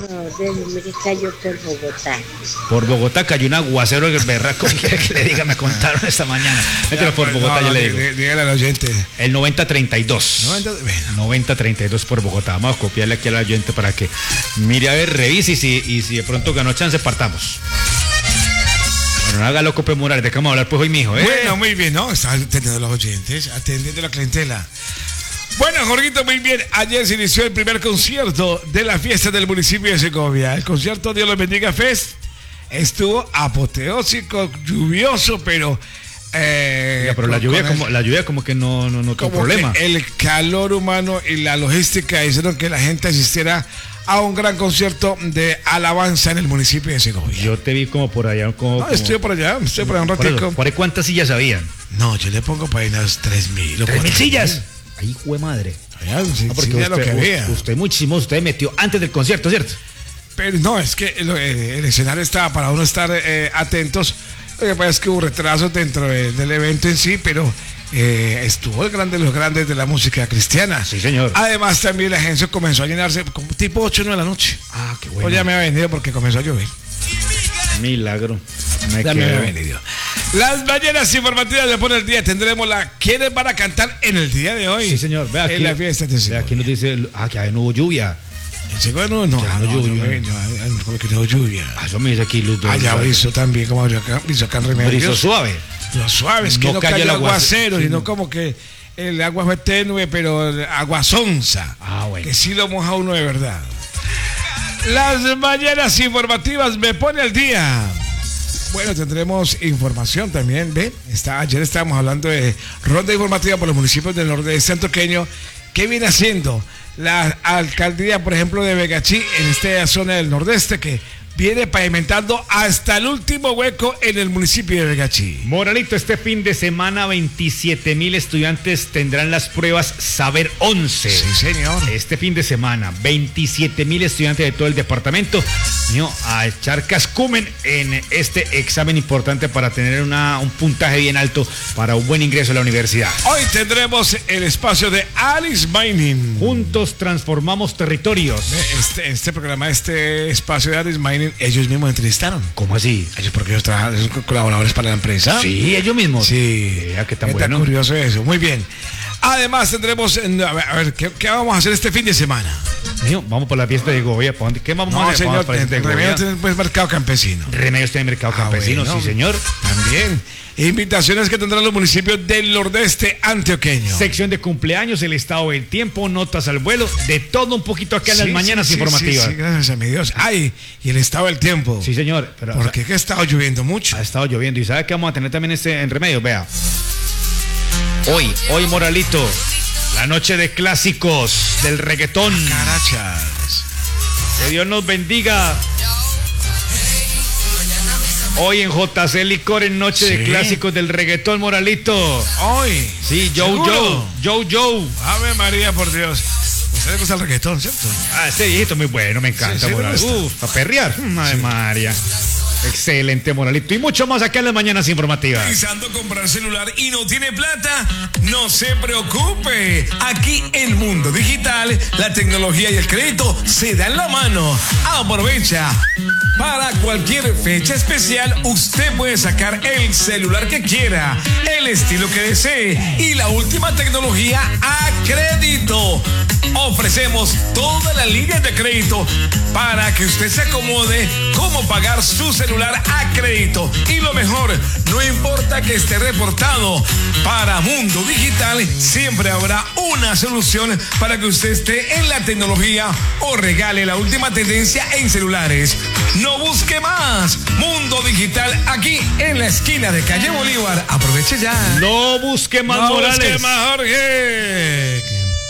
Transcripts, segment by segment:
No, mire, cayó por Bogotá. Por Bogotá cayó un aguacero del berraco. Que le diga, me contaron esta mañana. Mételo por Bogotá, yo le digo. Dígale al oyente. El 9032. 9032 por Bogotá. Vamos a copiarle aquí al oyente para que mire, a ver, revise y si de pronto ganó chance, partamos. Bueno, no haga loco, Pe Morales. ¿De qué vamos a hablar pues hoy, mijo? Bueno, muy bien, ¿no? Está atendiendo a los oyentes, atendiendo a la clientela. Bueno, Jorgito, muy bien. Ayer se inició el primer concierto de la fiesta del municipio de Segovia. El concierto Dios los bendiga Fest estuvo apoteósico, lluvioso, pero... pero la lluvia como que no tuvo problema. El calor humano y la logística hicieron que la gente asistiera a un gran concierto de alabanza en el municipio de Segovia. Yo te vi como por allá. Estoy por allá un ratico. ¿Por ahí cuántas sillas habían? No, yo le pongo para ahí unas 3.000. ¿3.000 sillas? Ahí, jue madre. Porque usted muchísimo, usted metió antes del concierto, ¿cierto? Pero no, es que el escenario estaba para uno estar atentos. Lo que pasa es que hubo retrasos dentro del evento en sí, pero estuvo el grande de los grandes de la música cristiana. Sí, señor. Además, también la gente comenzó a llenarse como tipo 8 o 9 de la noche. Ah, qué bueno. Hoy ya me ha venido porque comenzó a llover. Milagro. Ya me ha venido. Las mañanas informativas de Por el Día tendremos ¿quiénes van a cantar en el día de hoy? Sí, señor. Vea aquí, en la fiesta de Segovia. Aquí nos dice, que no hubo lluvia. ¿En Segovia no lluvia? ¿Cómo que no hubo lluvia? Eso me dice aquí Luz. Allá briso también, como briso acá en Remedios. Briso suave. Lo suave, es que no cayó el aguacero, sino como que el agua fue tenue, pero agua sonza. Ah, bueno. Que sí lo moja uno de verdad. Las mañanas informativas me pone al día. Bueno, tendremos información también, ¿ve? Ayer estábamos hablando de ronda informativa por los municipios del nordeste antioqueño. ¿Qué viene haciendo la alcaldía, por ejemplo, de Vegachí, en esta zona del nordeste, que viene pavimentando hasta el último hueco en el municipio de Vegachí? Moralito, este fin de semana 27,000 estudiantes tendrán las pruebas Saber 11. Sí, señor. Este fin de semana 27,000 estudiantes de todo el departamento a echar cascumen en este examen importante para tener un puntaje bien alto para un buen ingreso a la universidad. Hoy tendremos el espacio de Alice Mining. Juntos transformamos territorios. Este programa, este espacio de Alice Mining, ellos mismos entrevistaron. ¿Cómo así? Ellos, porque ellos trabajan, son colaboradores para la empresa. Sí, ellos mismos. Sí. Qué tan Está bueno. curioso eso. Muy bien. Además tendremos, a ver, ¿qué vamos a hacer este fin de semana? Vamos por la fiesta de Segovia. ¿Qué vamos a hacer? Señor, Remedios tiene pues mercado campesino. Remedios tiene mercado campesino, bueno, sí, señor. También. Invitaciones que tendrán los municipios del nordeste antioqueño. Sección de cumpleaños, el estado del tiempo, notas al vuelo, de todo un poquito acá en las mañanas informativas. Sí, gracias a mi Dios. Y el estado del tiempo. Sí, señor. Pero, porque ha estado lloviendo mucho. Ha estado lloviendo. ¿Y sabe qué vamos a tener también en Remedios? Vea. Hoy, Moralito, la noche de clásicos del reggaetón. Carachas. Que Dios nos bendiga. Hoy en JC Licor, en noche de clásicos del reggaetón, Moralito. Hoy. Sí, Joe. Ave María, por Dios. Usted le gusta el reggaetón, ¿cierto? Este viejito muy bueno, me encanta, Moral. Para perrear. Ave María. Excelente, Moralito. Y mucho más acá en las mañanas informativas. ¿Pensando comprar celular y no tiene plata? No se preocupe. Aquí en Mundo Digital, la tecnología y el crédito se dan la mano. Aprovecha. Para cualquier fecha especial, usted puede sacar el celular que quiera, el estilo que desee y la última tecnología a crédito. Ofrecemos toda la línea de crédito para que usted se acomode cómo pagar su celular a crédito. Y lo mejor, no importa que esté reportado, para Mundo Digital siempre habrá una solución para que usted esté en la tecnología o regale la última tendencia en celulares. No busque más. Mundo Digital aquí en la esquina de calle Bolívar. Aproveche ya. No busque más, Morales. No busque más, Jorge.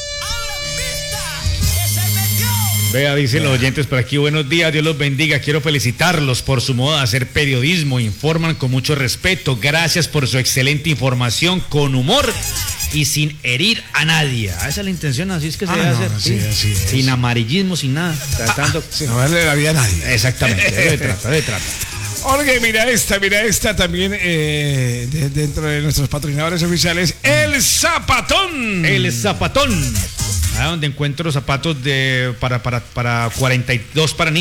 Vea, dicen los oyentes por aquí, buenos días, Dios los bendiga, quiero felicitarlos por su modo de hacer periodismo, informan con mucho respeto, gracias por su excelente información, con humor y sin herir a nadie. Esa es la intención, así es que se debe hacer. Sí, así es. Sin amarillismo, sin nada, tratando. Sin darle la vida a nadie. Exactamente, debe tratar. Jorge, mira esta también dentro de nuestros patrocinadores oficiales, El Zapatón. El Zapatón. Donde encuentro zapatos para 42 para niños.